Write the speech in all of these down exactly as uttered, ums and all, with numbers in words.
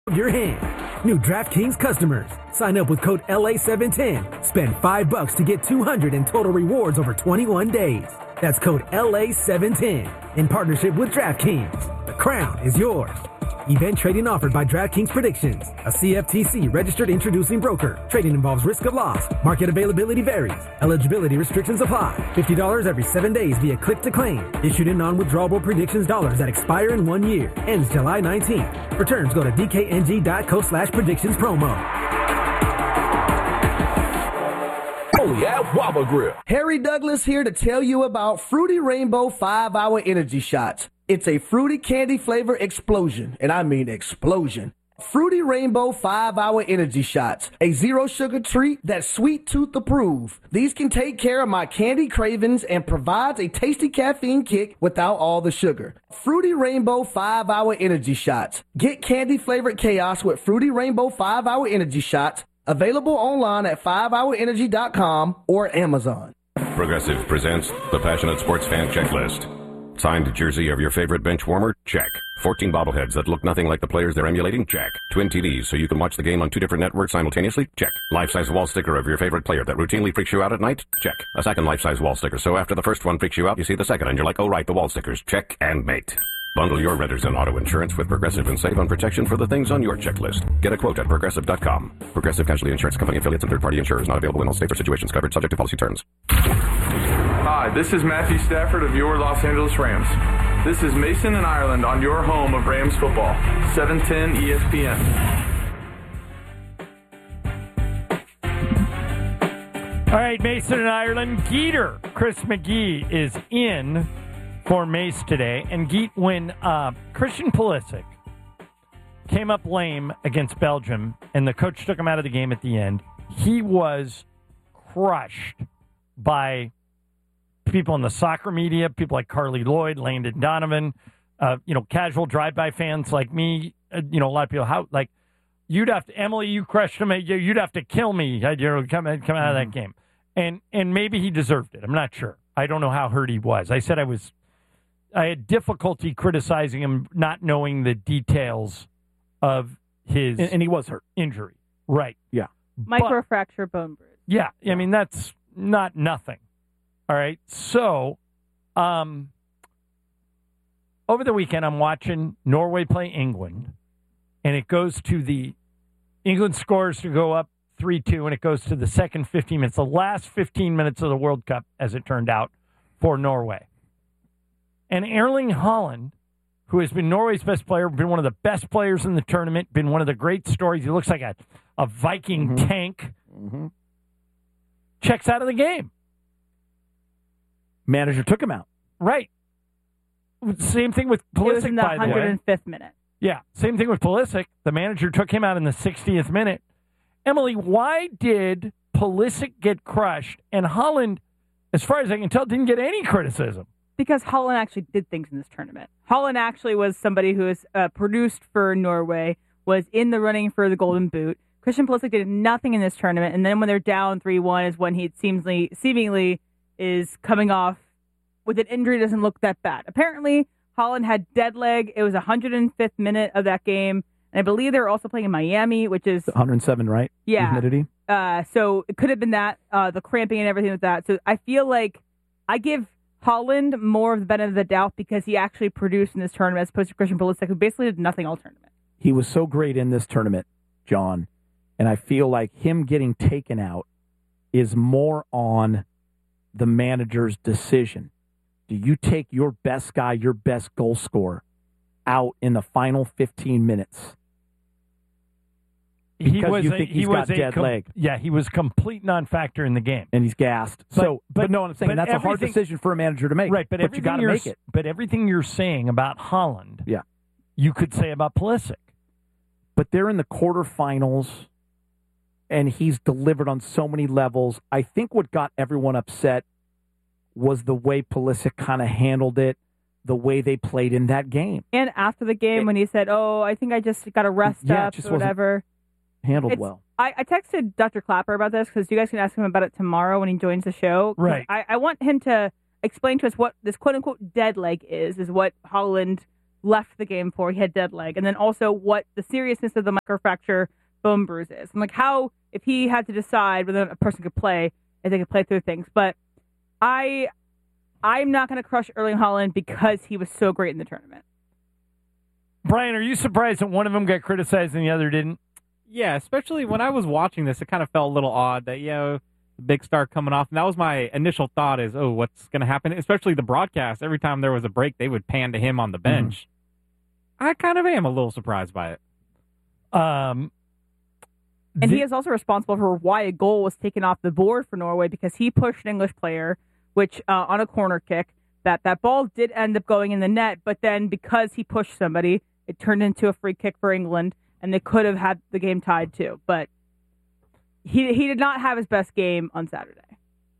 of your hand. New DraftKings customers. Sign up with code L A seven ten. Spend five bucks to get two hundred in total rewards over twenty-one days. That's code L A seven ten. In partnership with DraftKings. The crown is yours. Event trading offered by DraftKings Predictions, a C F T C registered introducing broker. Trading involves risk of loss. Market availability varies. Eligibility restrictions apply. fifty dollars every seven days via click to claim. Issued in non-withdrawable predictions dollars that expire in one year. Ends July nineteenth. For terms, go to dkng.co slash predictions promo. Only at Waba Grill. Harry Douglas here to tell you about Fruity Rainbow five hour Energy Shots. It's a fruity candy flavor explosion, and I mean explosion. Fruity Rainbow five hour Energy Shots, a zero sugar treat that's sweet tooth approved. These can take care of my candy cravings and provides a tasty caffeine kick without all the sugar. Fruity Rainbow five hour Energy Shots. Get candy flavored chaos with Fruity Rainbow five hour Energy Shots. Available online at five hour energy dot com or Amazon. Progressive presents the Passionate Sports Fan Checklist. Signed jersey of your favorite bench warmer? Check. fourteen bobbleheads that look nothing like the players they're emulating? Check. Twin T Vs so you can watch the game on two different networks simultaneously? Check. Life-size wall sticker of your favorite player that routinely freaks you out at night? Check. A second life-size wall sticker so after the first one freaks you out, you see the second and you're like, oh right, the wall stickers. Check and mate. Bundle your renters and auto insurance with Progressive and save on protection for the things on your checklist. Get a quote at Progressive dot com. Progressive Casualty Insurance Company affiliates and third-party insurers not available in all states or situations covered subject to policy terms. Hi, this is Matthew Stafford of your Los Angeles Rams. This is Mason and Ireland on your home of Rams football, seven ten E S P N. All right, Mason and Ireland. Geeter, Chris McGee is in for Mace today. And Geet, when uh, Christian Pulisic came up lame against Belgium and the coach took him out of the game at the end, he was crushed by people in the soccer media, people like Carly Lloyd, Landon Donovan, uh, you know, casual drive-by fans like me, uh, you know, a lot of people, how, like, you'd have to, Emily, you crushed him, you'd have to kill me, you know, come, come out mm-hmm. of that game. And and maybe he deserved it. I'm not sure. I don't know how hurt he was. I said I was, I had difficulty criticizing him not knowing the details of his And, and he was hurt. Injury. Right. Yeah. Microfracture bone bruise. Yeah. I mean, that's not nothing. All right, so um, over the weekend, I'm watching Norway play England, and it goes to the England scores to go up three two, and it goes to the second fifteen minutes, the last fifteen minutes of the World Cup, as it turned out, for Norway. And Erling Haaland, who has been Norway's best player, been one of the best players in the tournament, been one of the great stories. He looks like a, a Viking mm-hmm. tank, mm-hmm. checks out of the game. Manager took him out. Right. Same thing with Pulisic, it was in the by the way. one hundred fifth minute. Yeah, same thing with Pulisic. The manager took him out in the sixtieth minute. Emily, why did Pulisic get crushed and Haaland, as far as I can tell, didn't get any criticism? Because Haaland actually did things in this tournament. Haaland actually was somebody who was uh, produced for Norway, was in the running for the Golden Boot. Christian Pulisic did nothing in this tournament, and then when they're down three one is when he seemingly, seemingly is coming off with an injury that doesn't look that bad. Apparently, Haaland had dead leg. It was the one hundred fifth minute of that game. And I believe they were also playing in Miami, which is... one hundred seven, right? Yeah. Humidity. Uh, so it could have been that, uh, the cramping and everything with that. So I feel like I give Haaland more of the benefit of the doubt because he actually produced in this tournament as opposed to Christian Pulisic, who basically did nothing all tournament. He was so great in this tournament, John. And I feel like him getting taken out is more on the manager's decision. Do you take your best guy, your best goal scorer, out in the final fifteen minutes? Because he was you a, think he he's was got a dead com- leg. Yeah, he was complete non-factor in the game. And he's gassed. But, so, but, but no, I'm saying that's a hard decision for a manager to make. Right, but, but you got to make it. But everything you're saying about Haaland, yeah. you could say about Pulisic. But they're in the quarterfinals, and he's delivered on so many levels. I think what got everyone upset was the way Pulisic kind of handled it, the way they played in that game. And after the game, it, when he said, oh, I think I just got to rest yeah, up just or whatever. Handled it's, well. I, I texted Doctor Clapper about this because you guys can ask him about it tomorrow when he joins the show. Right. I, I want him to explain to us what this quote-unquote dead leg is, is what Haaland left the game for. He had dead leg. And then also what the seriousness of the microfracture bone bruise is. I'm like, how, if he had to decide whether a person could play, if they could play through things. But I, I'm not going to crush Erling Haaland because he was so great in the tournament. Brian, are you surprised that one of them got criticized and the other didn't? Yeah, especially when I was watching this, it kind of felt a little odd that, you know, the big star coming off. And that was my initial thought is, oh, what's going to happen? Especially the broadcast. Every time there was a break, they would pan to him on the bench. Mm-hmm. I kind of am a little surprised by it. Um, and the- he is also responsible for why a goal was taken off the board for Norway because he pushed an English player, which uh, on a corner kick, that that ball did end up going in the net. But then because he pushed somebody, it turned into a free kick for England, and they could have had the game tied too. But he he did not have his best game on Saturday.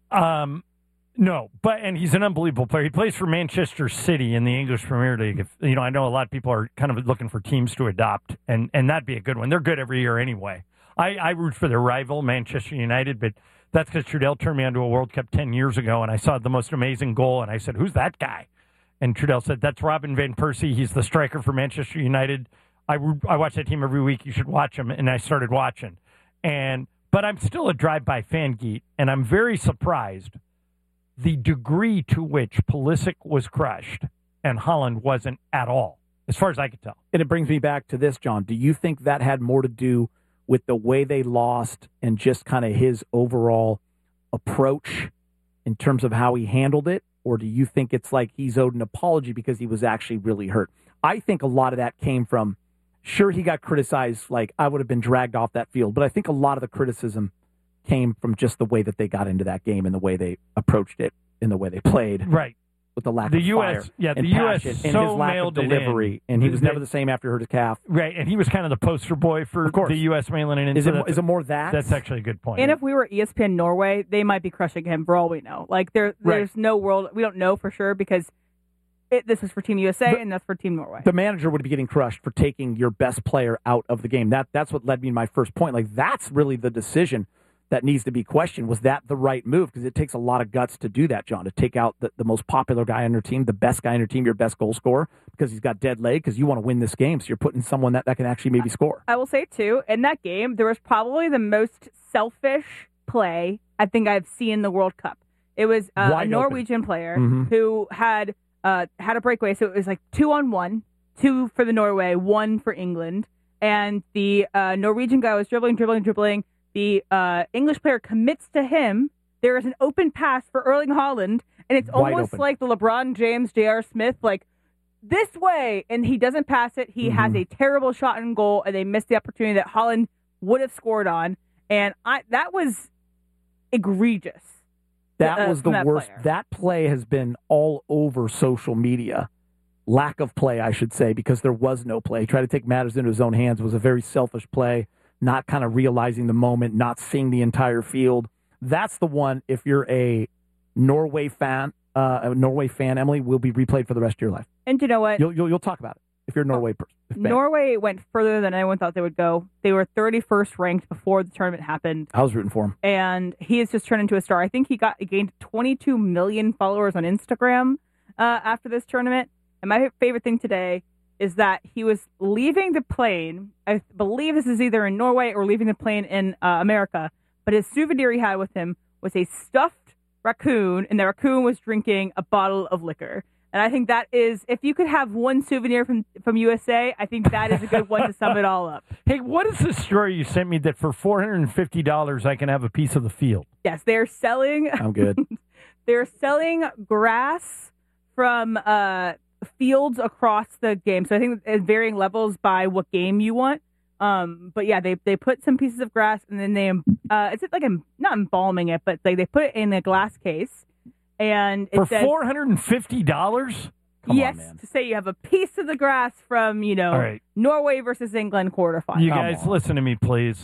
Um, no, but and he's an unbelievable player. He plays for Manchester City in the English Premier League. If, you know, I know a lot of people are kind of looking for teams to adopt, and, and that'd be a good one. They're good every year anyway. I, I root for their rival, Manchester United, but that's because Trudell turned me onto a World Cup ten years ago, and I saw the most amazing goal, and I said, who's that guy? And Trudell said, that's Robin Van Persie. He's the striker for Manchester United. I, I watch that team every week. You should watch him. And I started watching. And But I'm still a drive-by fan, Geet, and I'm very surprised the degree to which Pulisic was crushed and Haaland wasn't at all, as far as I could tell. And it brings me back to this, John. Do you think that had more to do with the way they lost and just kind of his overall approach in terms of how he handled it? Or do you think it's like he's owed an apology because he was actually really hurt? I think a lot of that came from, sure, he got criticized, like I would have been dragged off that field, but I think a lot of the criticism came from just the way that they got into that game and the way they approached it and the way they played. Right. With the lack the of U S, fire yeah, the and U S passion so and his lack of mailed it delivery. in. And he was They- never the same after he hurt his calf. Right, and he was kind of the poster boy for Of course. the U S mailing it in. Is so it, that's- is it more that? That's actually a good point. And if we were E S P N Norway, they might be crushing him for all we know. Like there, there's Right. no world. We don't know for sure because it, this is for Team U S A The- and that's for Team Norway. The manager would be getting crushed for taking your best player out of the game. That That's what led me to my first point. Like, that's really the decision that needs to be questioned. Was that the right move? Because it takes a lot of guts to do that, John, to take out the, the most popular guy on your team, the best guy on your team, your best goal scorer, because he's got dead leg, because you want to win this game. So you're putting someone that, that can actually maybe score. I will say, too, in that game, there was probably the most selfish play I think I've seen in the World Cup. It was uh, a Wide Norwegian open. player Mhm. who had uh, had a breakaway. So it was like two on one, two for the Norway, one for England. And the uh, Norwegian guy was dribbling, dribbling, dribbling. The uh, English player commits to him. There is an open pass for Erling Haaland, and it's Wide almost open. like the LeBron James, J R. Smith, like, this way, and he doesn't pass it. He Mm-hmm. has a terrible shot in goal, and they missed the opportunity that Haaland would have scored on. And I that was egregious. That uh, was the from that worst. player. That play has been all over social media. Lack of play, I should say, because there was no play. He tried to take matters into his own hands. It was a very selfish play, not kind of realizing the moment, not seeing the entire field. That's the one, if you're a Norway fan, uh, a Norway fan, Emily, will be replayed for the rest of your life. And you know what? You'll, you'll, you'll talk about it if you're a Norway person. Norway went further than anyone thought they would go. They were thirty-first ranked before the tournament happened. I was rooting for him. And he has just turned into a star. I think he got he gained twenty-two million followers on Instagram uh, after this tournament. And my favorite thing today is that he was leaving the plane. I believe this is either in Norway or leaving the plane in uh, America. But his souvenir he had with him was a stuffed raccoon, and the raccoon was drinking a bottle of liquor. And I think that is, if you could have one souvenir from, from U S A, I think that is a good one to sum it all up. Hey, what is the story you sent me that for four hundred fifty dollars I can have a piece of the field? Yes, they're selling. I'm good. They're selling grass from uh, fields across the game. So I think at varying levels by what game you want. Um, but yeah, they they put some pieces of grass and then they uh, is it like em- not embalming it, but like they put it in a glass case. And it For says, four hundred fifty dollars? Come yes, on, man. to say you have a piece of the grass from, you know, All right. Norway versus England quarterfinal. You guys, listen to me, please.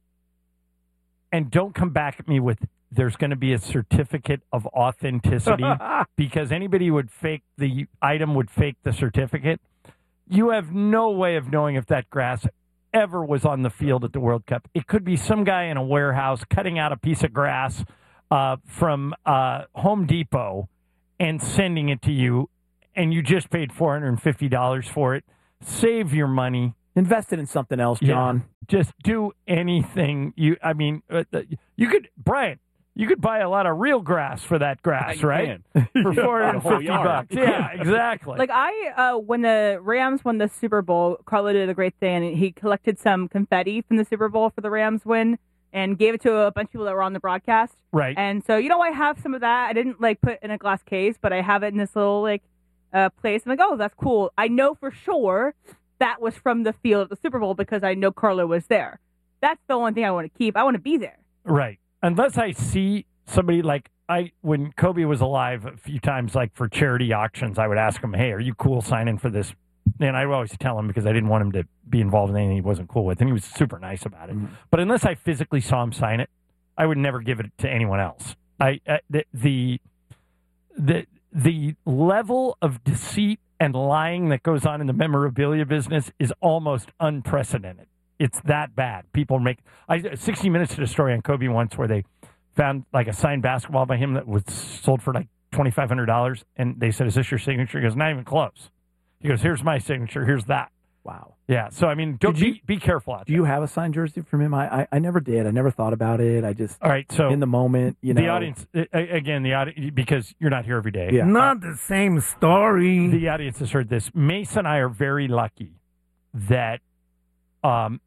And don't come back at me with there's going to be a certificate of authenticity because anybody would fake the item would fake the certificate. You have no way of knowing if that grass ever was on the field at the World Cup. It could be some guy in a warehouse cutting out a piece of grass uh, from uh, Home Depot and sending it to you. and you just paid four hundred fifty dollars for it. Save your money. Invest it in something else, John. Yeah, just do anything. You, I mean, uh, you could, Brian, you could buy a lot of real grass for that grass, You right? can. For four hundred fifty bucks. Yeah, exactly. Like I, uh, when the Rams won the Super Bowl, Carlo did a great thing, and he collected some confetti from the Super Bowl for the Rams win and gave it to a bunch of people that were on the broadcast. Right. And so, you know, I have some of that. I didn't like put in a glass case, but I have it in this little like uh, place. I'm like, oh, that's cool. I know for sure that was from the field of the Super Bowl because I know Carlo was there. That's the only thing I want to keep. I want to be there. Right. Unless I see somebody like I, when Kobe was alive a few times, like for charity auctions, I would ask him, hey, are you cool signing for this? And I would always tell him because I didn't want him to be involved in anything he wasn't cool with. And he was super nice about it. Mm-hmm. But unless I physically saw him sign it, I would never give it to anyone else. I, uh, the, the, the, the level of deceit and lying that goes on in the memorabilia business is almost unprecedented. It's that bad. People make I sixty Minutes did a story on Kobe once where they found like a signed basketball by him that was sold for like twenty-five hundred dollars, and they said, "Is this your signature?" He goes, "Not even close." He goes, "Here's my signature. Here's that." Wow. Yeah. So I mean, don't, you, be be careful out Do there. you have a signed jersey from him? I, I I never did. I never thought about it. I just all right. So in the moment, you know, the audience again, the audience because you're not here every day. Yeah. Not the same story. The audience has heard this. Mace and I are very lucky that um,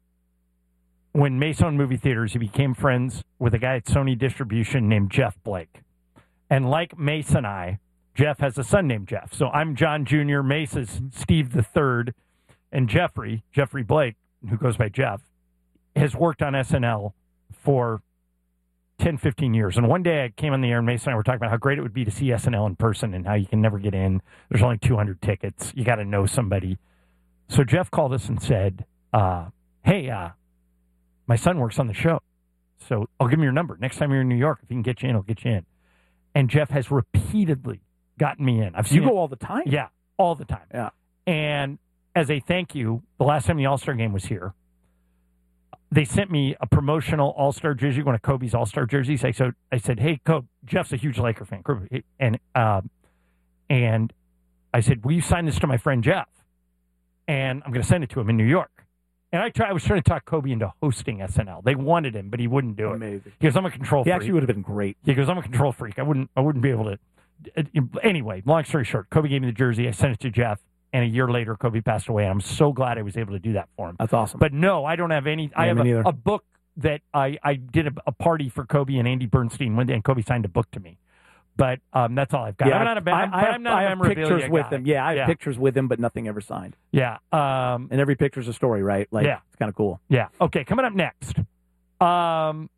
when Mace owned movie theaters, he became friends with a guy at Sony Distribution named Jeff Blake. And like Mace and I, Jeff has a son named Jeff. So I'm John Junior Mace is Steve the Third. And Jeffrey, Jeffrey Blake, who goes by Jeff, has worked on S N L for ten, fifteen years. And one day I came on the air and Mace and I were talking about how great it would be to see S N L in person and how you can never get in. There's only two hundred tickets. You got to know somebody. So Jeff called us and said, uh, hey, uh, my son works on the show. So I'll give him your number. Next time you're in New York, if he can get you in, he'll get you in. And Jeff has repeatedly gotten me in. I've seen you go it. all the time? Yeah, all the time. Yeah. And as a thank you, the last time the All-Star game was here, they sent me a promotional All-Star jersey, one of Kobe's All-Star jerseys. I, so I said, hey, Kobe, Jeff's a huge Laker fan. And, uh, and I said, will you sign this to my friend Jeff? And I'm going to send it to him in New York. And I try, I was trying to talk Kobe into hosting S N L. They wanted him, but he wouldn't do it. Amazing. He goes, I'm a control he freak. He actually would have been great. He goes, I'm a control freak. I wouldn't, I wouldn't be able to. Anyway, long story short, Kobe gave me the jersey. I sent it to Jeff. And a year later, Kobe passed away. I'm so glad I was able to do that for him. That's awesome. But no, I don't have any. Yeah, I have me a, neither. a book that I, I did a, a party for Kobe and Andy Bernstein one day, and Kobe signed a book to me. But um, that's all I've got. Yeah, I'm not a, I, I'm, I but have, I'm not I a have memorabilia pictures with guy. him. Yeah, I have yeah. pictures with him, but nothing ever signed. Yeah. Um, and every picture's a story, right? Like, yeah. It's kind of cool. Yeah. Okay, coming up next. Um,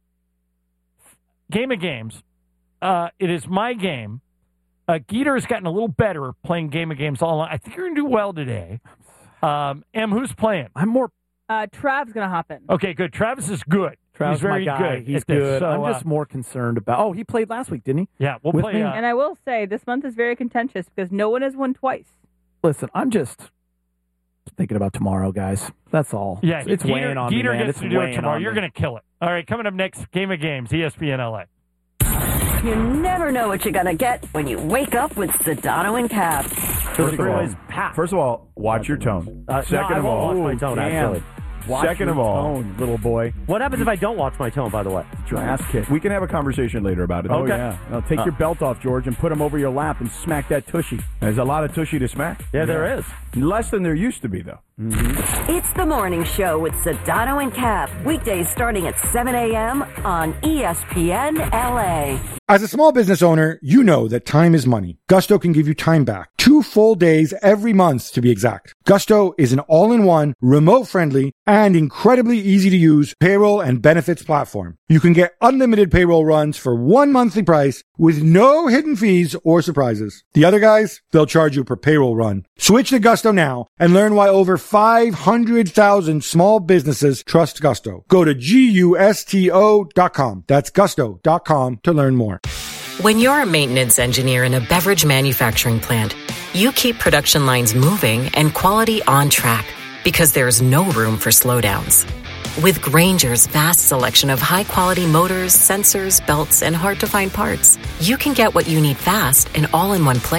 game of games. Uh, it is my game. Uh, Geeter has gotten a little better playing game of games all along. I think you're going to do well today. Um, Em, who's playing? I'm more. Uh, Trav's going to hop in. Okay, good. Travis is good. Travis He's very my guy. good. He's at this. good. So, I'm just uh, more concerned about. Oh, he played last week, didn't he? Yeah, we'll With play. me? Uh, And I will say, this month is very contentious because no one has won twice. Listen, I'm just thinking about tomorrow, guys. That's all. yeah, it's, it's Geeter, weighing on Geeter me, man. gets It's to do it weighing tomorrow. on You're me. going to kill it. All right, coming up next, Game of Games, E S P N L A. You never know what you're going to get when you wake up with Sedano and Cap. First of, all, first of all, watch your tone. Uh, Second no, I of all, won't watch my tone, damn. actually. Watch Second your of all, tone, little boy. What happens if I don't watch my tone, by the way? Get your ass kicked. We can have a conversation later about it. Oh, Okay. yeah. Now take Uh, your belt off, George, and put him over your lap and smack that tushy. There's a lot of tushy to smack. Yeah, there is. Less than there used to be, though. Mm-hmm. It's the morning show with Sedano and Cap. Weekdays starting at seven a.m. on E S P N L A. As a small business owner, you know that time is money. Gusto can give you time back. Two full days every month, to be exact. Gusto is an all-in-one, remote-friendly, and incredibly easy-to-use payroll and benefits platform. You can get unlimited payroll runs for one monthly price with no hidden fees or surprises. The other guys, they'll charge you per payroll run. Switch to Gusto now and learn why over five hundred thousand small businesses trust Gusto. Go to gusto dot com. That's gusto dot com to learn more. When you're a maintenance engineer in a beverage manufacturing plant, you keep production lines moving and quality on track because there's no room for slowdowns. With Grainger's vast selection of high-quality motors, sensors, belts, and hard-to-find parts, you can get what you need fast and all in one place.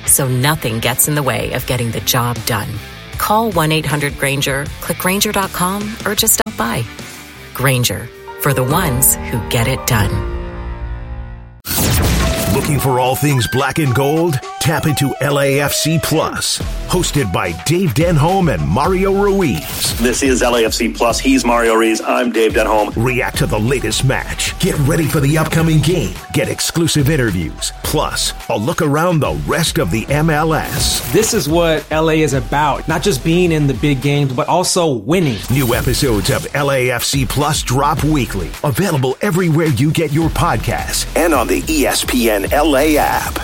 so nothing gets in the way of getting the job done. Call one eight hundred Granger, click Granger dot com, or just stop by. Granger, for the ones who get it done. Looking for all things black and gold? Tap into L A F C Plus, hosted by Dave Denholm and Mario Ruiz. This is L A F C Plus. He's Mario Ruiz. I'm Dave Denholm. React to the latest match. Get ready for the upcoming game. Get exclusive interviews. Plus, a look around the rest of the M L S. This is what L A is about. Not just being in the big games, but also winning. New episodes of L A F C Plus drop weekly. Available everywhere you get your podcasts and on the E S P N L A app.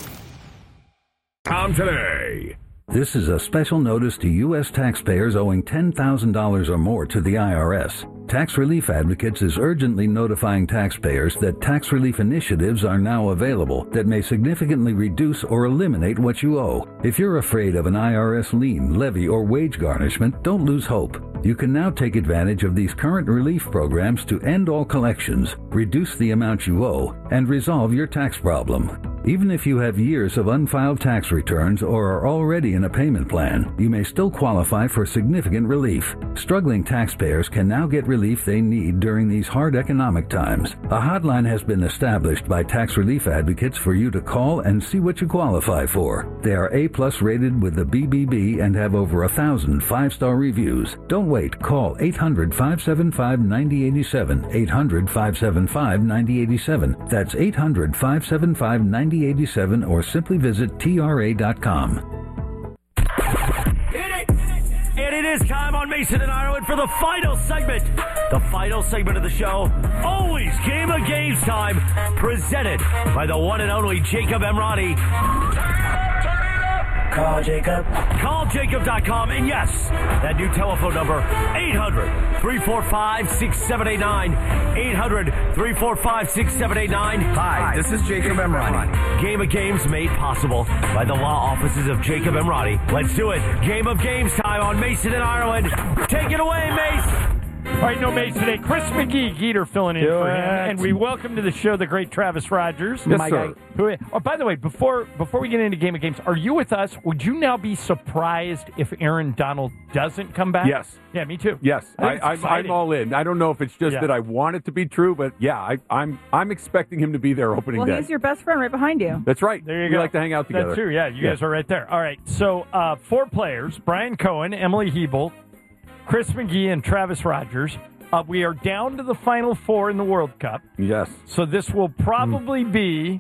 Tom today. This is a special notice to U S taxpayers owing ten thousand dollars or more to the I R S. Tax Relief Advocates is urgently notifying taxpayers that tax relief initiatives are now available that may significantly reduce or eliminate what you owe. If you're afraid of an I R S lien, levy, or wage garnishment, don't lose hope. You can now take advantage of these current relief programs to end all collections, reduce the amount you owe, and resolve your tax problem. Even if you have years of unfiled tax returns or are already in a payment plan, you may still qualify for significant relief. Struggling taxpayers can now get relief they need during these hard economic times. A hotline has been established by Tax Relief Advocates for you to call and see what you qualify for. They are A-plus rated with the B B B and have over a thousand five-star reviews. Don't wait. Call eight hundred, five seven five, nine zero eight seven, eight hundred, five seven five, nine zero eight seven. That's eight hundred, five seven five, nine zero eight seven, or simply visit T R A dot com. And it is time on Mason and Ireland for the final segment. The final segment of the show, always Game of Games time, presented by the one and only Jacob Emrani. Call Jacob. Call Jacob dot com. And yes, that new telephone number, eight hundred, three four five, six seven eight nine. eight hundred, three four five, six seven eight nine. Hi, this is Jacob Emrani. Game of Games made possible by the law offices of Jacob Emrani. Let's do it. Game of Games time on Mason and Ireland. Take it away, Mace. All right, no Mace today. Chris McGee, Geeter filling in Do for it. him. And we welcome to the show the great Travis Rogers. Yes, My sir. guy, who, oh, by the way, before before we get into Game of Games, are you with us? Would you now be surprised if Aaron Donald doesn't come back? Yes. Yeah, me too. Yes, I I, think it's I'm, I'm exciting. all in. I don't know if it's just Yeah. that I want it to be true, but yeah, I, I'm I'm expecting him to be there opening Well, day. he's your best friend right behind you. That's right. There you we go. like to hang out together. That's true. Yeah, you guys are right there. All right. So uh, four players: Brian Cohen, Emily Hebel, Chris McGee, and Travis Rogers. Uh, we are down to the final four in the World Cup. Yes. So this will probably be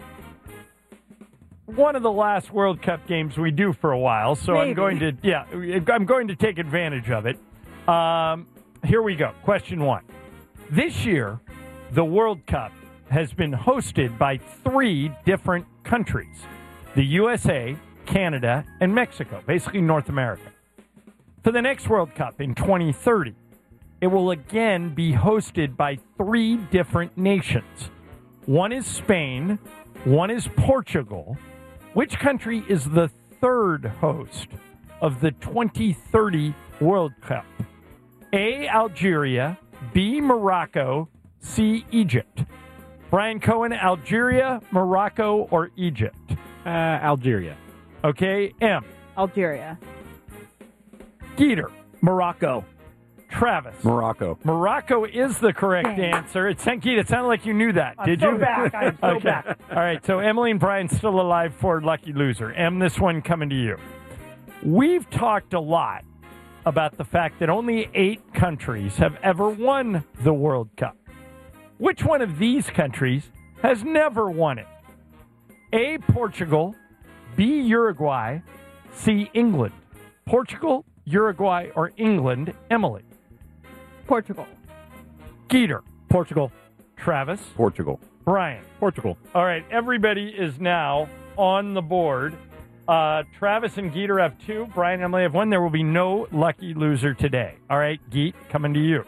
one of the last World Cup games we do for a while. So I'm Maybe. going to, yeah, I'm going to take advantage of it. Um, here we go. Question one. This year, the World Cup has been hosted by three different countries: the U S A, Canada, and Mexico, basically North America. For the next World Cup in twenty thirty, it will again be hosted by three different nations. One is Spain, one is Portugal. Which country is the third host of the twenty thirty World Cup? A, Algeria, B, Morocco, C, Egypt. Brian Cohen, Algeria, Morocco, or Egypt? Uh, Algeria. Okay, M. Algeria. Geeter. Morocco. Travis. Morocco. Morocco is the correct answer. It sounded, it sounded like you knew that. I'm Did so you? back. I am so okay. back. All right. So Emily and Brian still alive for Lucky Loser. Em, this one coming to you. We've talked a lot about the fact that only eight countries have ever won the World Cup. Which one of these countries has never won it? A, Portugal, B, Uruguay, C, England. Portugal, Uruguay, or England? Emily. Portugal. Geeter. Portugal. Travis. Portugal. Brian. Portugal. All right, everybody is now on the board. Uh, Travis and Geeter have two. Brian and Emily have one. There will be no lucky loser today. All right, Geet, coming to you.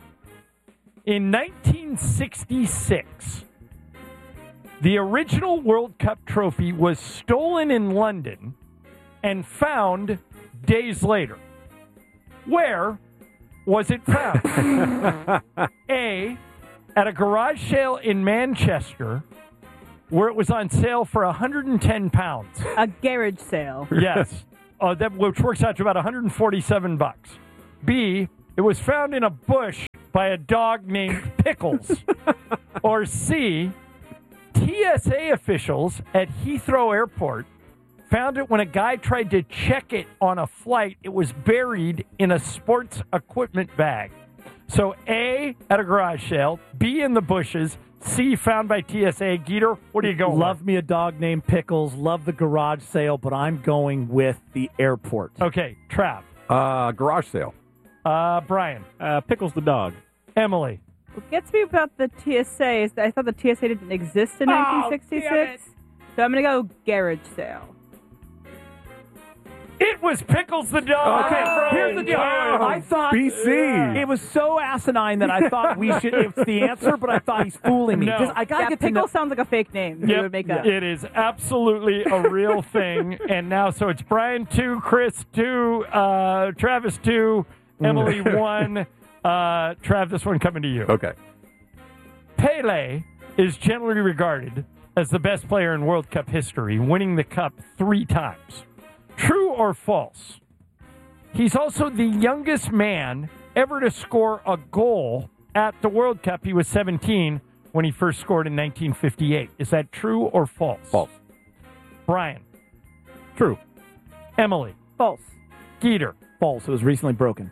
In nineteen sixty-six, the original World Cup trophy was stolen in London and found days later. Where was it found? A, at a garage sale in Manchester, where it was on sale for one hundred ten pounds. A garage sale. Yes, uh, that which works out to about one hundred forty-seven bucks. B, it was found in a bush by a dog named Pickles. Or C, T S A officials at Heathrow Airport found it when a guy tried to check it on a flight. It was buried in a sports equipment bag. So A, at a garage sale, B, in the bushes, C, found by T S A. Geeter, what are you going Love with? me a dog named Pickles. Love the garage sale, but I'm going with the airport. Okay, Trav. Uh, garage sale. Uh, Brian. Uh, Pickles the dog. Emily. What gets me about the T S A is that I thought the T S A didn't exist in Oh, nineteen sixty-six. So I'm going to go garage sale. It was Pickles the dog. Okay, here's the deal. I thought B C. it was so asinine that I thought we should. It's the answer, but I thought he's fooling me. No. Just- I gotta Yeah, get to know. Pickles sounds like a fake name that you Yep, would make up. it is absolutely a real thing. And now, so it's Brian two, Chris two, uh, Travis two, Emily one. Uh, Trav, this one coming to you. Okay. Pele is generally regarded as the best player in World Cup history, winning the cup three times. True or false? He's also the youngest man ever to score a goal at the World Cup. He was seventeen when he first scored in nineteen fifty-eight. Is that true or false? False. Brian. True. Emily. False. Geeter. False. It was recently broken.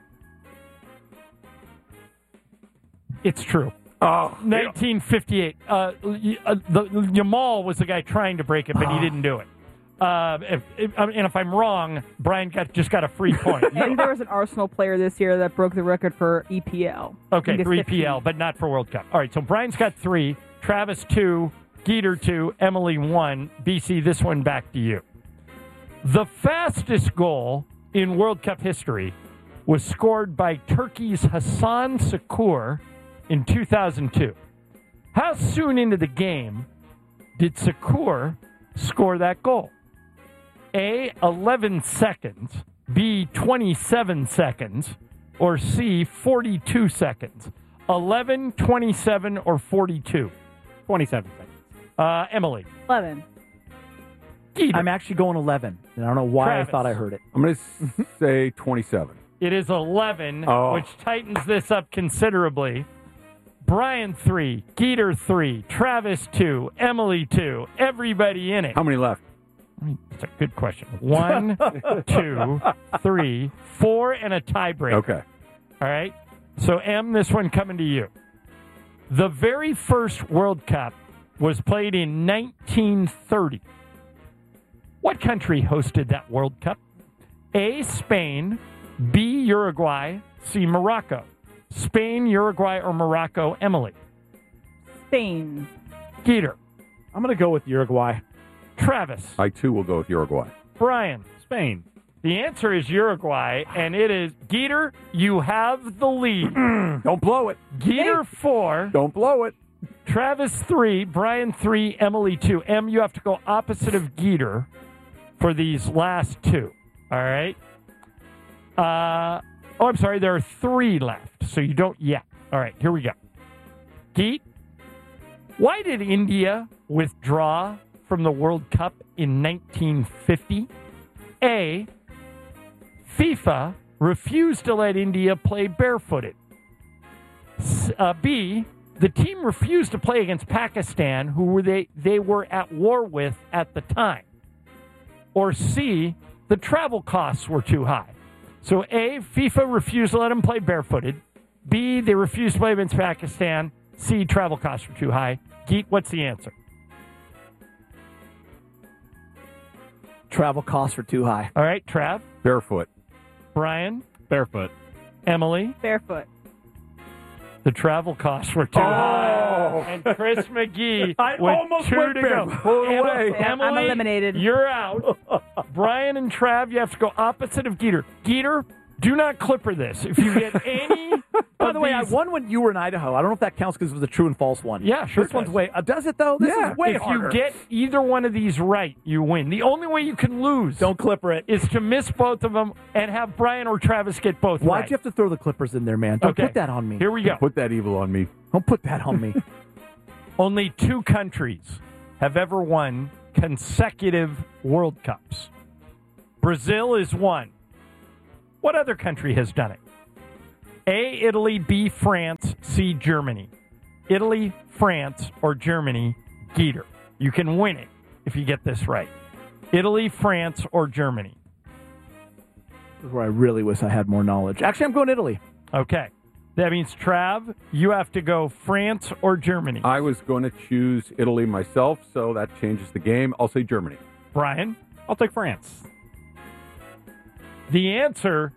It's true. Oh, nineteen fifty-eight. Uh, y- uh, the, Yamal was the guy trying to break it, but he didn't do it. Uh, if, if, I mean, and if I'm wrong, Brian got just got a free point. And there was an Arsenal player this year that broke the record for E P L. I Okay, think it's three fifteen. P L, but not for World Cup. All right, so Brian's got three, Travis two, Geeter two, Emily one. B C, this one back to you. The fastest goal in World Cup history was scored by Turkey's Hasan Sakur in two thousand two. How soon into the game did Sakur score that goal? A, eleven seconds, B, twenty-seven seconds, or C, forty-two seconds. eleven, twenty-seven, or forty-two? twenty-seven seconds. Uh, Emily. eleven. Geeter. I'm actually going eleven, and I don't know why Travis. I thought I heard it. I'm going to say twenty-seven. It is eleven, Oh. which tightens this up considerably. Brian three, Geeter three, Travis two, Emily two, everybody in it. How many left? That's a good question. One, two, three, four, and a tiebreaker. Okay. All right. So, Em, this one coming to you. The very first World Cup was played in nineteen thirty. What country hosted that World Cup? A, Spain, B, Uruguay, C, Morocco. Spain, Uruguay, or Morocco? Emily. Spain. Geeter. I'm going to go with Uruguay. Travis. I, too, will go with Uruguay. Brian. Spain. The answer is Uruguay, and it is Geeter. You have the lead. Don't blow it. Geeter four. Don't blow it. Travis three. Brian three. Emily two. Em, you have to go opposite of Geeter for these last two. All right. Uh, oh, I'm sorry. There are three left, so you don't yet. All right. Here we go. Geet. Why did India withdraw from the World Cup in nineteen fifty? A, FIFA refused to let India play barefooted. S- Uh, B, the team refused to play against Pakistan, who were they, they were at war with at the time. Or C, the travel costs were too high. So A, FIFA refused to let them play barefooted. B, they refused to play against Pakistan. C, travel costs were too high. Geet, what's the answer? Travel costs were too high. All right, Trav. Barefoot. Brian. Barefoot. Emily. Barefoot. The travel costs were too Oh. high. And Chris McGee I with almost two went to there. go. Pull it Em- away. Emily, I'm eliminated. You're out. Brian and Trav, you have to go opposite of Geeter. Geeter, do not clipper this. If you get any By of the way, I these- won when you were in Idaho. I don't know if that counts because it was a true and false one. Yeah, sure This it one's does. way. Uh, does it though? This Yeah. is way if harder. you get either one of these right, you win. The only way you can lose don't clipper it. is to miss both of them and have Brian or Travis get both Why'd right. you have to throw the clippers in there, man? Don't Okay. put that on me. Here we go. Put that evil on me. Don't put that on me. Only two countries have ever won consecutive World Cups? Brazil is one. What other country has done it? A, Italy, B, France, C, Germany. Italy, France, or Germany, Geeter. You can win it if you get this right. Italy, France, or Germany. This is where I really wish I had more knowledge. Actually, I'm going Italy. Okay. That means, Trav, you have to go France or Germany. I was going to choose Italy myself, so that changes the game. I'll say Germany. Brian? I'll take France. The answer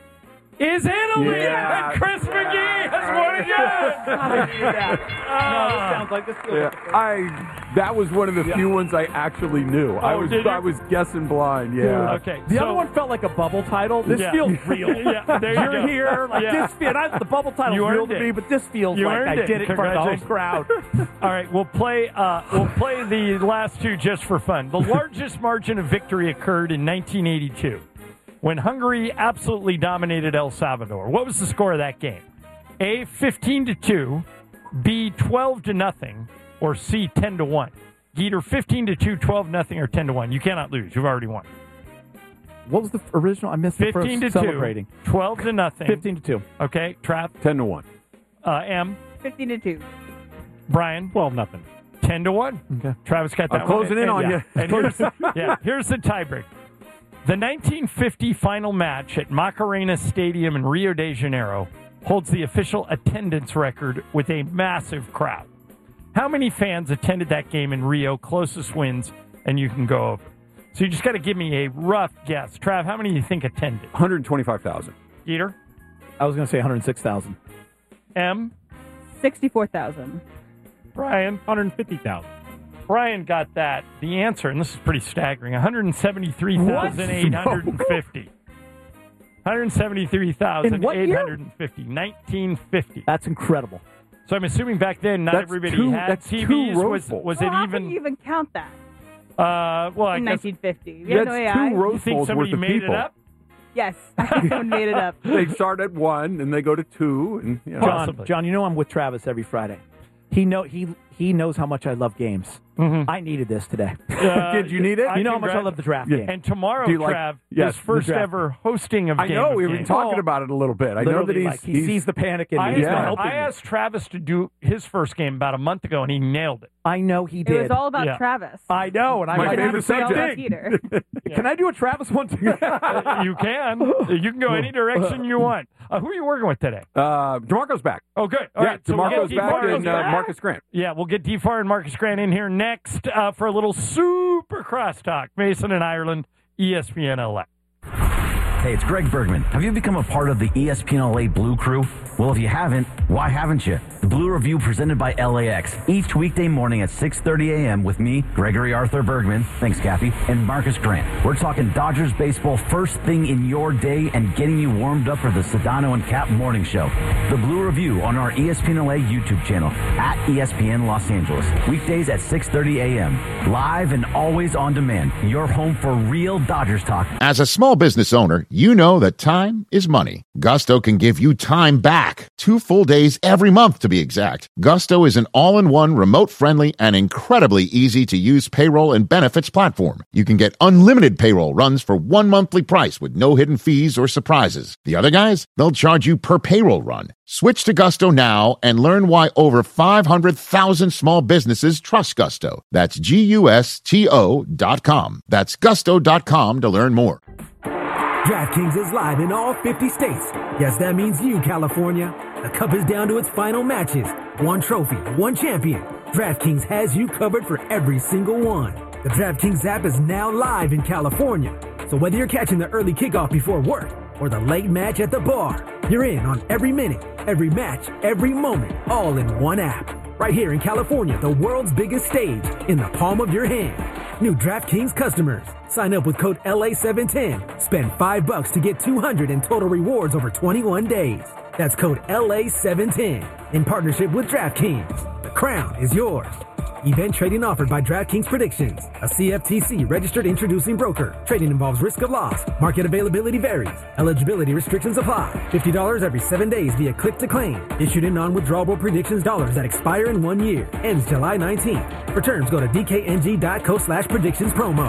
is Italy. Yeah. And Chris McGee has won again. I knew that. No, this sounds like this feels Yeah, like I that was one of the Yeah. few ones I actually knew. I Oh, was did you? I was guessing blind. Yeah. Okay. The so, other one felt like a bubble title. This Yeah. feels real. Yeah, there you You're go. here. Like Yeah. this feel, not the bubble title You real earned to it. me, but this feels You like earned I it. did it in front of the whole Congratulations. crowd. All right, we'll play. Uh, we'll play the last two just for fun. The largest margin of victory occurred in nineteen eighty-two, when Hungary absolutely dominated El Salvador. What was the score of that game? A, fifteen to two, B, twelve to nothing, or C, ten to one. Either fifteen to two, twelve nothing, or ten to one. You cannot lose. You've already won. What was the original? I missed the first fifteen to celebrating. two, twelve to nothing. fifteen to two. Okay, Trav. ten to one. Uh, M. fifteen to two. Brian. twelve nothing. ten to one. Okay. Travis got that I'm one. closing in And- on yeah. you. And here's, yeah, here's the tiebreak. The nineteen fifty final match at Macarena Stadium in Rio de Janeiro holds the official attendance record with a massive crowd. How many fans attended that game in Rio? Closest wins, and you can go over. So you just got to give me a rough guess. Trav, how many do you think attended? one hundred twenty-five thousand. Peter? I was going to say one hundred six thousand. M? sixty-four thousand. Brian? one hundred fifty thousand. Brian got that. The answer, and this is pretty staggering, one hundred seventy-three thousand eight hundred fifty. one hundred seventy-three thousand eight hundred fifty. nineteen fifty. That's incredible. So I'm assuming back then not That's everybody two- had that's T Vs. two Was, Rose was Well, it how even? can you even count that Uh, well, I in guess. nineteen fifty? You have That's no A I? two You Rose think Bowls somebody worth of made people. it up? Yes, I think someone made it up. They start at one and they go to two, and you know. John, Possibly. John, you know I'm with Travis every Friday. He know he he knows how much I love games. Mm-hmm. I needed this today. Uh, Did you need it? I you know how much I congrat- love the draft Yeah. game. And tomorrow, Do you like- Trav, yes, his the first draft. ever hosting of I Game know of we've been Games. talking about it a little bit. I know that Literally, he's, like, he he's sees the panic in me. I, He's Yeah. not helping I me. asked Travis to do his first game about a month ago, and he nailed it. I know he It did. was all about Yeah. Travis. I know, and I My might do favorite the same All about subject. Peter. Can I do a Travis one too? You can. You can go any direction you want. Uh, who are you working with today? uh, DeMarco's back. Oh, good. All yeah, right. So we'll DeMarco's get back DeFar- and uh, Marcus Grant. Yeah, we'll get DeFar and Marcus Grant in here next uh, for a little super crosstalk. Mason and Ireland, E S P N L A. Hey, it's Greg Bergman. Have you become a part of the E S P N L A Blue Crew? Well, if you haven't, why haven't you? The Blue Review presented by L A X. Each weekday morning at six thirty a.m. with me, Gregory Arthur Bergman, thanks, Cappy, and Marcus Grant. We're talking Dodgers baseball first thing in your day and getting you warmed up for the Sedano and Cap Morning Show. The Blue Review on our E S P N L A YouTube channel at E S P N Los Angeles. Weekdays at six thirty a.m. Live and always on demand. Your home for real Dodgers talk. As a small business owner, you know that time is money. Gusto can give you time back. Two full days every month, to be exact. Gusto is an all-in-one, remote-friendly, and incredibly easy-to-use payroll and benefits platform. You can get unlimited payroll runs for one monthly price with no hidden fees or surprises. The other guys, they'll charge you per payroll run. Switch to Gusto now and learn why over five hundred thousand small businesses trust Gusto. That's G U S T O dot com. That's gusto dot com to learn more. DraftKings is live in all fifty states. Yes, that means you, California. The Cup is down to its final matches. One trophy, one champion. DraftKings has you covered for every single one. The DraftKings app is now live in California. So whether you're catching the early kickoff before work or the late match at the bar, you're in on every minute, every match, every moment, all in one app. Right here in California, the world's biggest stage, in the palm of your hand. New DraftKings customers. Sign up with code L A seven ten. Spend five bucks to get two hundred in total rewards over twenty-one days. That's code L A seven ten in partnership with DraftKings. The crown is yours. Event trading offered by DraftKings Predictions, a C F T C registered introducing broker. Trading involves risk of loss. Market availability varies. Eligibility restrictions apply. fifty dollars every seven days via click to claim. Issued in non-withdrawable predictions dollars that expire in one year. Ends July nineteenth. For terms, go to d k n g dot co slash predictions promo.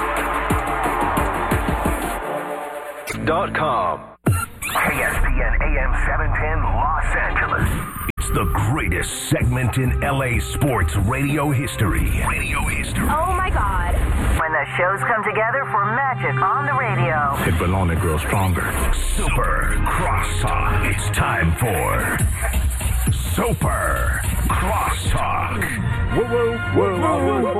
Dot com. K S P N A M seven ten Los Angeles. It's the greatest segment in L A sports radio history. Radio history. Oh my God. When the shows come together for magic on the radio. It will only grow stronger. Super Crosstalk. It's time for Super Crosstalk. Woo woo woo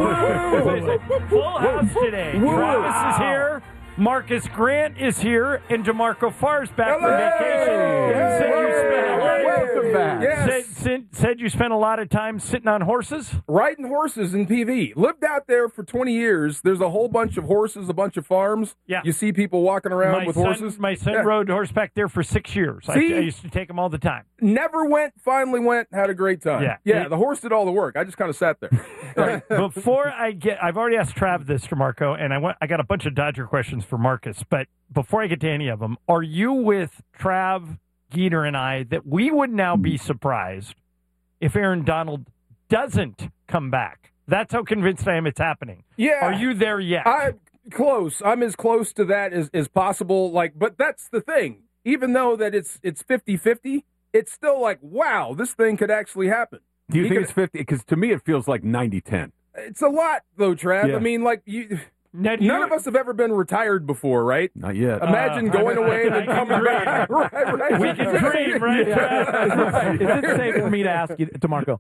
woo woo. Full house today. Travis is here. Marcus Grant is here, and DeMarco Farr's back from vacation. Yes. Said you spent a lot of- Welcome back. Yes. Said, said, said you spent a lot of time sitting on horses? Riding horses in P V. Lived out there for twenty years. There's a whole bunch of horses, a bunch of farms. Yeah. You see people walking around my with son, horses. My son Yeah. rode horseback there for six years. I, See? I used to take him all the time. Never went, finally went, had a great time. Yeah. Yeah, It- the horse did all the work. I just kind of sat there. Right. Before I get, I've already asked Trav this, DeMarco, and I went, I got a bunch of Dodger questions for Marcus. But before I get to any of them, are you with Trav, Geeter, and I that we would now be surprised if Aaron Donald doesn't come back? That's how convinced I am it's happening. Yeah. Are you there yet? I'm close. I'm as close to that as, as possible. Like, but that's the thing. Even though that it's it's fifty-fifty, it's still like, wow, this thing could actually happen. Do you He think could- it's fifty? Because to me, it feels like ninety ten. It's a lot, though, Trav. Yeah. I mean, like, you, Ned, none you- of us have ever been retired before, right? Not yet. Imagine Uh, going I- away and I then can coming dream. back. right, right. We can dream, right, Trav? Is it safe for me to ask you, DeMarco?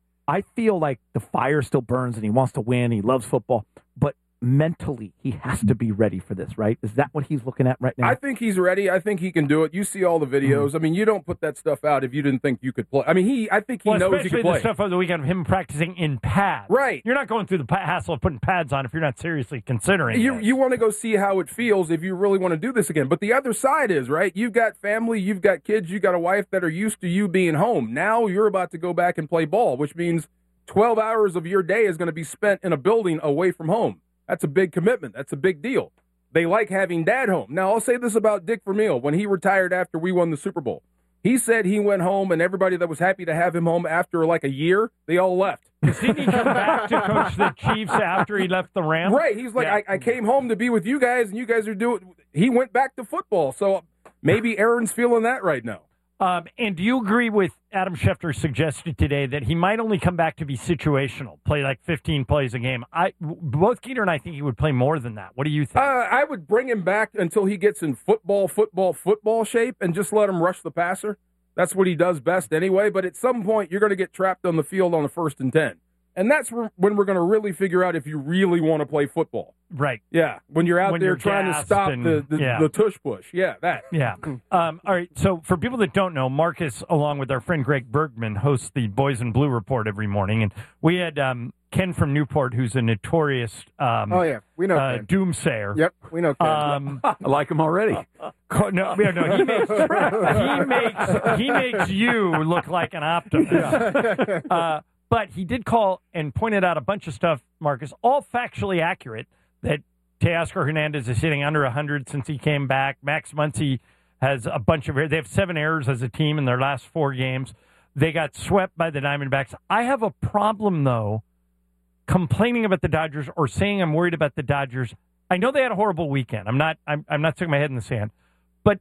I feel like the fire still burns and he wants to win. He loves football, but mentally he has to be ready for this, right? Is that what he's looking at right now? I think he's ready. I think he can do it. You see all the videos. Mm-hmm. I mean, you don't put that stuff out if you didn't think you could play. I mean, he. I think he Well, knows he especially can play. the stuff over the weekend of him practicing in pads. Right. You're not going through the pa- hassle of putting pads on if you're not seriously considering You it. you want to go see how it feels if you really want to do this again. But the other side is, right, you've got family, you've got kids, you've got a wife that are used to you being home. Now you're about to go back and play ball, which means twelve hours of your day is going to be spent in a building away from home. That's a big commitment. That's a big deal. They like having dad home. Now, I'll say this about Dick Vermeil. When he retired after we won the Super Bowl, he said he went home, and everybody that was happy to have him home after like a year, they all left. Didn't he come back to coach the Chiefs after he left the Rams? Right. He's like, Yeah. I, I came home to be with you guys, and you guys are doing. He went back to football, so maybe Aaron's feeling that right now. Um, and do you agree with Adam Schefter suggested today that he might only come back to be situational, play like fifteen plays a game? I both Geeter and I think he would play more than that. What do you think? Uh, I would bring him back until he gets in football, football, football shape, and just let him rush the passer. That's what he does best anyway. But at some point, you're going to get trapped on the field on a first and ten. And that's when we're going to really figure out if you really want to play football. Right. Yeah. When you're out When there you're trying to gassed stop and- the, the, yeah. the tush push. Yeah, that. Yeah. Um, all right. So for people that don't know, Marcus, along with our friend Greg Bergman, hosts the Boys in Blue Report every morning. And we had um, Ken from Newport, who's a notorious um, Oh, yeah. We know uh, Ken. doomsayer. Yep, we know Ken. Um, I like him already. co- no, yeah, no, he makes he makes he makes you look like an optimist. Uh, but he did call and pointed out a bunch of stuff, Marcus, all factually accurate. That Teoscar Hernandez is hitting under one hundred since he came back. Max Muncy has a bunch of they have seven errors as a team in their last four games. They got swept by the Diamondbacks. I have a problem though, complaining about the Dodgers or saying I'm worried about the Dodgers. I know they had a horrible weekend. I'm not. I'm, I'm not sticking my head in the sand. But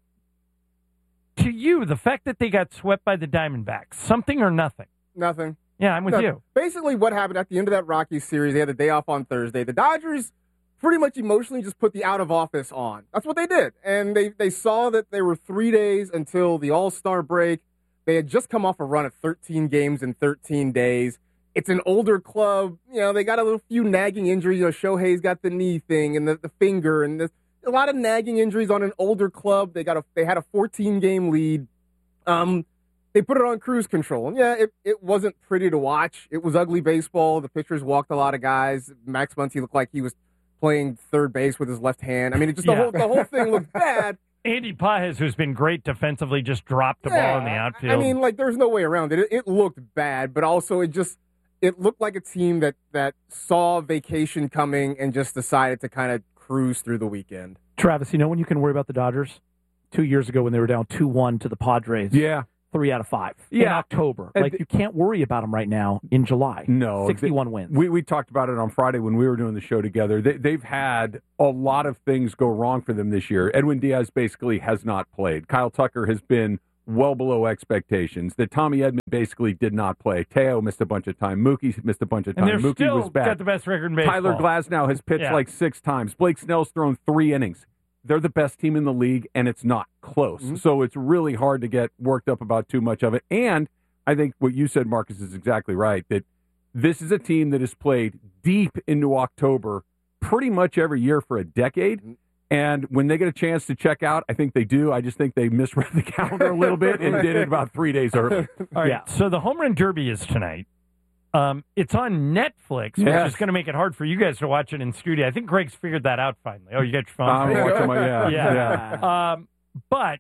to you, the fact that they got swept by the Diamondbacks, something or nothing? Nothing. Yeah, I'm with Nothing. you. Basically, what happened at the end of that Rockies series, they had the day off on Thursday. The Dodgers pretty much emotionally just put the out of office on. That's what they did. And they, they saw that they were three days until the All-Star break. They had just come off a run of thirteen games in thirteen days. It's an older club. You know, they got a little few nagging injuries. You know, Shohei's got the knee thing and the, the finger and the, a lot of nagging injuries on an older club. They got a they had a fourteen game lead. Um, they put it on cruise control. And yeah, it, it wasn't pretty to watch. It was ugly baseball. The pitchers walked a lot of guys. Max Muncy looked like he was playing third base with his left hand. I mean, it just the Yeah. whole the whole thing looked bad. Andy Pajes, who's been great defensively, just dropped the ball in the outfield. I mean, like, there's no way around it. It, it looked bad, but also it just, it looked like a team that, that saw vacation coming and just decided to kind of cruise through the weekend. Travis, you know when you can worry about the Dodgers? Two years ago when they were down two one to the Padres. Yeah. Three out of five in Yeah. October. And Like, th- you can't worry about them right now in July. No. sixty-one wins. We we talked about it on Friday when we were doing the show together. They, they've had a lot of things go wrong for them this year. Edwin Diaz basically has not played. Kyle Tucker has been well below expectations. That Tommy Edman basically did not play. Teo missed a bunch of time. Mookie missed a bunch of And time. they're Mookie still was bad. got the best record in baseball. Tyler Glasnow has pitched Yeah. like six times. Blake Snell's thrown three innings. They're the best team in the league, and it's not close. Mm-hmm. So it's really hard to get worked up about too much of it. And I think what you said, Marcus, is exactly right, that this is a team that has played deep into October pretty much every year for a decade. And when they get a chance to check out, I think they do. I just think they misread the calendar a little bit and did it about three days early. All right, so the Home Run Derby is tonight. Um, it's on Netflix, which Yes. is going to make it hard for you guys to watch it in studio. I think Greg's figured that out finally. Oh, you got your phone? I'm figured watching out? my- yeah, yeah. yeah. Um, but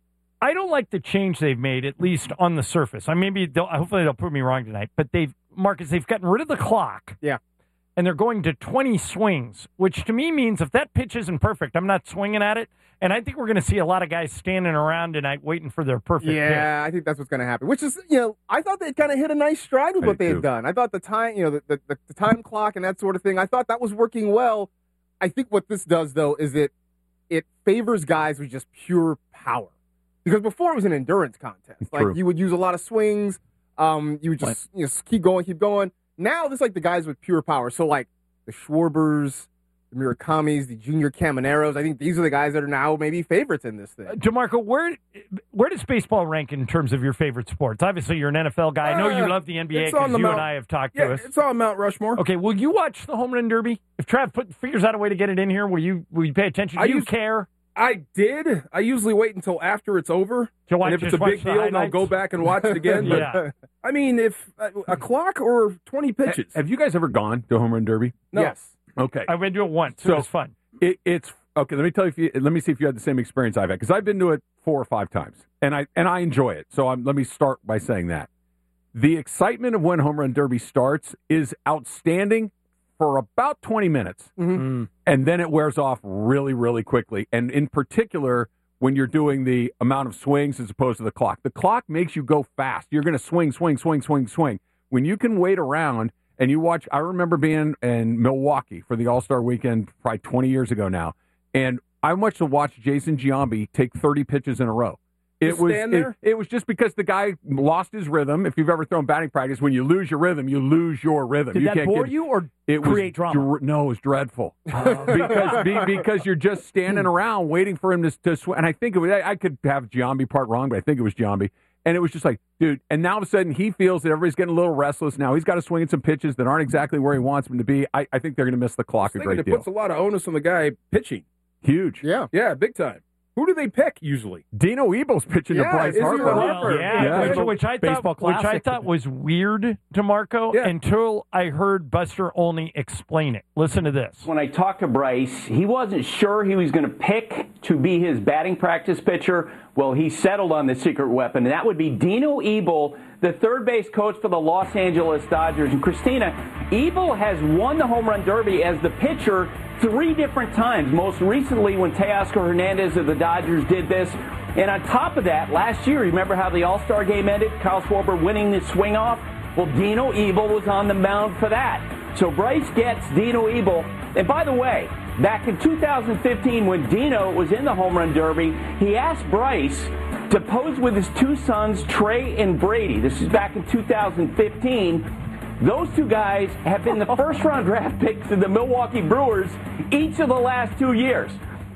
I don't like the change they've made, at least on the surface. I maybe they'll, hopefully they'll prove me wrong tonight. But they've Marcus, they've gotten rid of the clock. Yeah. And they're going to twenty swings, which to me means if that pitch isn't perfect, I'm not swinging at it. And I think we're going to see a lot of guys standing around tonight waiting for their perfect pitch. Yeah, I think that's what's going to happen. Which is, you know, I thought they kind of hit a nice stride with I what did they too. had done. I thought the time, you know, the, the, the time clock and that sort of thing, I thought that was working well. I think what this does, though, is it it favors guys with just pure power. Because before it was an endurance contest. Like, True. you would use a lot of swings. Um, you would just you know, keep going, keep going. Now, this is like the guys with pure power. So, like, the Schwarbers, the Murakamis, the Junior Camaneros, I think these are the guys that are now maybe favorites in this thing. DeMarco, where where does baseball rank in terms of your favorite sports? Obviously, you're an N F L guy. I know you Uh, love the N B A it's on because the you Mount- and I have talked Yeah, to us. it's on Mount Rushmore. Okay, will you watch the Home Run Derby? If Trav put, figures out a way to get it in here, will you will you pay attention? Do I you used- care? I did. I usually wait until after it's over. To watch- and if it's just a big watch the deal, then I'll highlights? go back and watch it again. But, Yeah. I mean, if uh, a clock or twenty pitches. Have you guys ever gone to a home run derby? No. Yes. Okay. I went to it once. So it was fun. It, it's okay. Let me tell you. If you let me see if you had the same experience I've had, because I've been to it four or five times, and I and I enjoy it. So I'm, let me start by saying that the excitement of when home run derby starts is outstanding for about twenty minutes, Mm-hmm. and then it wears off really, really quickly. And in particular, when you're doing the amount of swings as opposed to the clock, the clock makes you go fast. You're going to swing, swing, swing, swing, swing. When you can wait around. And you watch, I remember being in Milwaukee for the All-Star Weekend probably twenty years ago now, and I watched to watch Jason Giambi take thirty pitches in a row. It Just was stand it, there? it was just because the guy lost his rhythm. If you've ever thrown batting practice, when you lose your rhythm, you lose your rhythm. Did you that can't bore get, you or it create was drama? dr- no, it was dreadful because be, because you're just standing around waiting for him to, to swing. And I think it was, I, I could have Giambi part wrong, but I think it was Giambi. And it was just like, dude, and now all of a sudden he feels that everybody's getting a little restless now. He's got to swing at some pitches that aren't exactly where he wants them to be. I, I think they're going to miss the clock a I think great it deal. puts a lot of onus on the guy pitching. Huge. Yeah. Yeah, big time. Who do they pick usually? Dino Ebel's pitching Yeah, to Bryce is he Harper. really? Well, yeah, Yeah. Which, which I Baseball thought, which I classic. thought was weird to Marco Yeah. until I heard Buster Olney explain it. Listen to this. When I talked to Bryce, he wasn't sure he was going to pick to be his batting practice pitcher. Well, he settled on the secret weapon, and that would be Dino Ebel, the third base coach for the Los Angeles Dodgers. And Christina, Ebel has won the Home Run Derby as the pitcher three different times, most recently when Teoscar Hernandez of the Dodgers did this. And on top of that, last year, remember how the All-Star game ended? Kyle Schwarber winning the swing off? Well, Dino Ebel was on the mound for that. So Bryce gets Dino Ebel. And by the way, back in two thousand fifteen, when Dino was in the Home Run Derby, he asked Bryce to pose with his two sons, Trey and Brady. This is back in two thousand fifteen. Those two guys have been the first-round draft picks of the Milwaukee Brewers each of the last two years.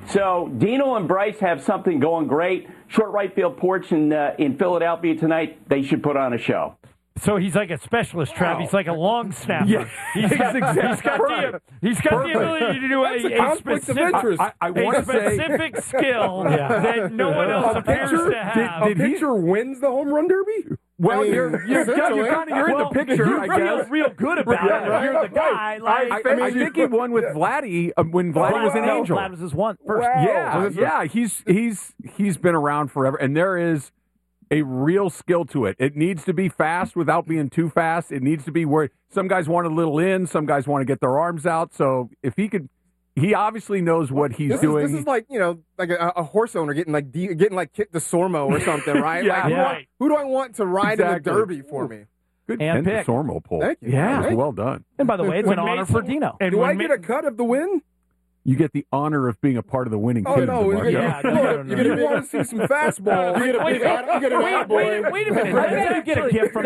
So Dino and Bryce have something going great. Short right field porch in, uh, in Philadelphia tonight. They should put on a show. So he's like a specialist, Trav. He's like a long snapper. Yeah, he's got, exactly he's got, right. the, he's got the ability to do That's a a, a conflict of specific, interest. I, I a want to say, specific skill that no one else A appears pitcher, to have. a pitcher wins the home run derby? well, I mean, you're you're, you're, you're, kind of, you're Well, in the picture, you I feel guess. real good about Yeah, it. right, You're the guy. I, Like, I, I think he won with Vladdy uh, when Vladdy was an no, angel. Vlad was his one first. Wow. Yeah, Was it- yeah, he's he's he's been around forever, and there is a real skill to it. It needs to be fast without being too fast. It needs to be where some guys want a little in, some guys want to get their arms out. So if he could, he obviously knows what he's this doing. Is, this is like, you know, like a, a horse owner getting like de- getting like Kit DeSormo or something, right? Yeah, like, yeah. Who, I, who do I want to ride Exactly. in the Derby for me? Good Hand Ken pick. DeSormo pull. Thank you. Yeah. Thank you. Well done. And by the way, it's When an honor Mason- for Dino. And Do I when get Ma- a cut of the win? You get the honor of being a part of the winning Oh, team. no. DeMarco. Yeah, no, Look, no, no, if you no. want to see some fastballs, You get a big, you get an wait, attaboy. wait, wait a minute. How did you get a gift from